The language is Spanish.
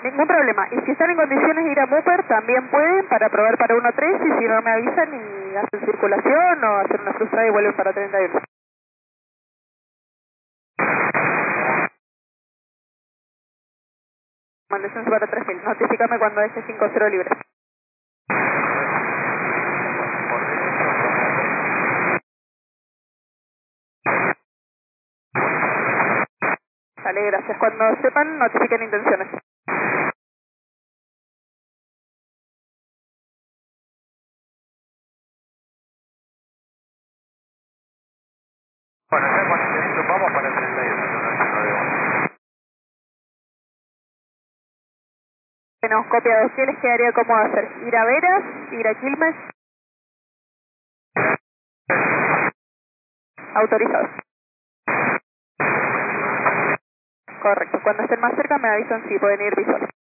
Ningún problema. Y si están en condiciones de ir a Mupper, también pueden para probar para 1-3 y si no me avisan y hacen circulación o hacer una frustrada y vuelven para 31. Descenso para 3000. Notifícame cuando deje 5-0 libre. Vale, gracias. Cuando sepan, notifiquen intenciones. Bueno, ya cuando se listo, vamos para el 31, no hay problema. Tenemos copia de 2. ¿Qué les quedaría cómodo hacer? ¿Ir a Veras? ¿Ir a Quilmes? Autorizados. Correcto. Cuando estén más cerca me avisan si pueden ir visual.